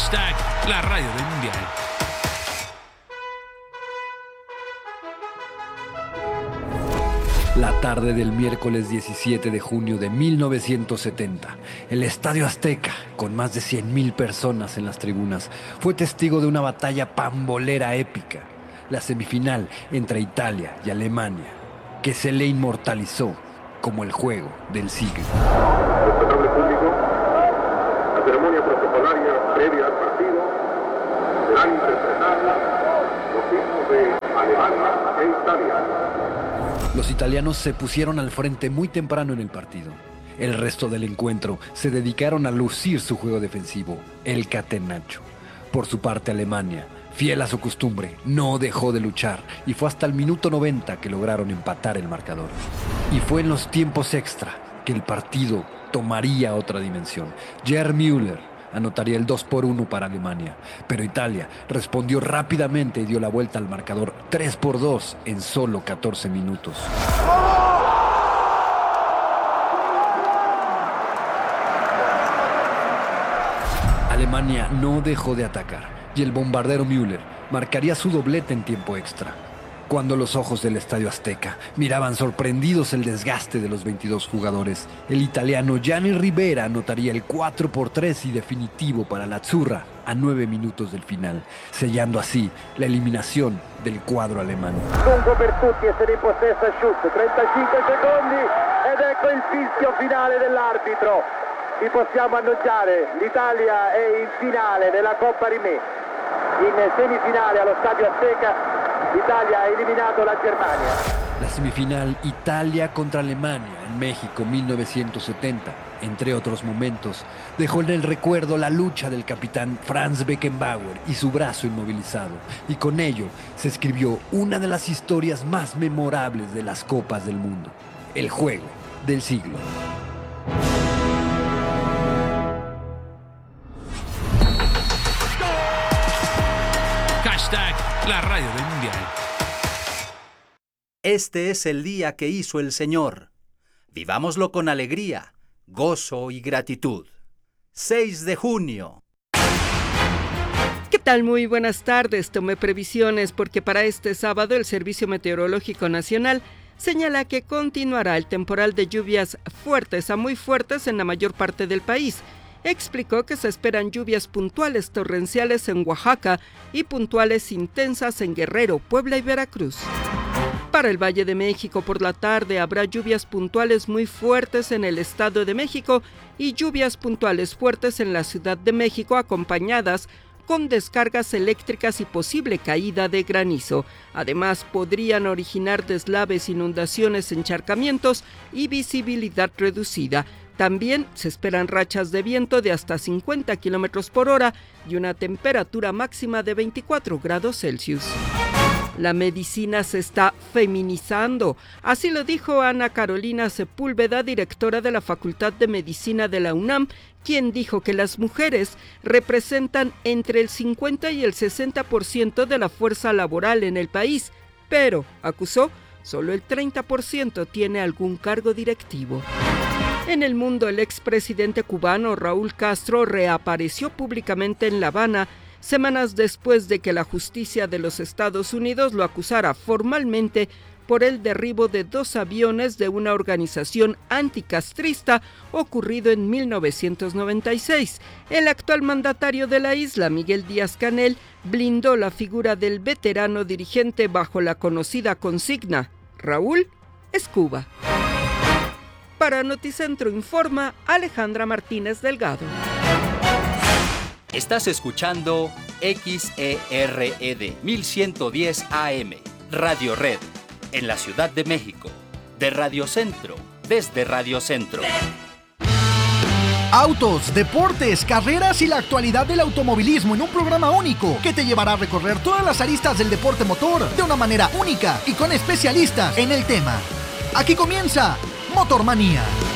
Hashtag la radio del mundial. La tarde del miércoles 17 de junio de 1970, el Estadio Azteca, con más de 100,000 personas en las tribunas, fue testigo de una batalla pambolera épica, la semifinal entre Italia y Alemania, que se le inmortalizó como el juego del siglo. Respetable público, la ceremonia protocolaria previa al partido serán interpretadas los himnos de Alemania e Italia. Los italianos se pusieron al frente muy temprano en el partido. El resto del encuentro se dedicaron a lucir su juego defensivo, el catenaccio. Por su parte, Alemania, fiel a su costumbre, no dejó de luchar y fue hasta el minuto 90 que lograron empatar el marcador. Y fue en los tiempos extra que el partido tomaría otra dimensión. Gerd Müller anotaría el 2-1 para Alemania, pero Italia respondió rápidamente y dio la vuelta al marcador 3-2 en solo 14 minutos. Alemania no dejó de atacar y el bombardero Müller marcaría su doblete en tiempo extra. Cuando los ojos del Estadio Azteca miraban sorprendidos el desgaste de los 22 jugadores, el italiano Gianni Rivera anotaría el 4-3 y definitivo para la Azzurra a 9 minutos del final, sellando así la eliminación del cuadro alemán. Lungo per tutti, essere in possesso a Schutt, 35 secondi ed ecco il fischio finale dell'arbitro. Vi possiamo annunciare, l'Italia è in finale nella Coppa Rimè, in semifinale allo Stadio Azteca. Italia ha eliminado la Germania. La semifinal Italia contra Alemania en México 1970, entre otros momentos, dejó en el recuerdo la lucha del capitán Franz Beckenbauer y su brazo inmovilizado, y con ello se escribió una de las historias más memorables de las Copas del Mundo, el juego del siglo. Hashtag la radio del mundial. Este es el día que hizo el Señor. Vivámoslo con alegría, gozo y gratitud. 6 de junio. ¿Qué tal? Muy buenas tardes. Tomé previsiones porque para este sábado el Servicio Meteorológico Nacional señala que continuará el temporal de lluvias fuertes a muy fuertes en la mayor parte del país. Explicó que se esperan lluvias puntuales torrenciales en Oaxaca y puntuales intensas en Guerrero, Puebla y Veracruz. Para el Valle de México por la tarde habrá lluvias puntuales muy fuertes en el Estado de México y lluvias puntuales fuertes en la Ciudad de México acompañadas con descargas eléctricas y posible caída de granizo. Además, podrían originar deslaves, inundaciones, encharcamientos y visibilidad reducida. También se esperan rachas de viento de hasta 50 kilómetros por hora y una temperatura máxima de 24 grados Celsius. La medicina se está feminizando, así lo dijo Ana Carolina Sepúlveda, directora de la Facultad de Medicina de la UNAM, quien dijo que las mujeres representan entre el 50 y el 60% de la fuerza laboral en el país, pero, acusó, solo el 30% tiene algún cargo directivo. En el mundo, el expresidente cubano Raúl Castro reapareció públicamente en La Habana semanas después de que la justicia de los Estados Unidos lo acusara formalmente por el derribo de 2 aviones de una organización anticastrista ocurrido en 1996. El actual mandatario de la isla, Miguel Díaz-Canel, blindó la figura del veterano dirigente bajo la conocida consigna: Raúl es Cuba. Para Noticentro Informa, Alejandra Martínez Delgado. Estás escuchando XERED 1110 AM, Radio Red, en la Ciudad de México, de Radio Centro, desde Radio Centro. Autos, deportes, carreras y la actualidad del automovilismo en un programa único que te llevará a recorrer todas las aristas del deporte motor de una manera única y con especialistas en el tema. Aquí comienza Motormanía.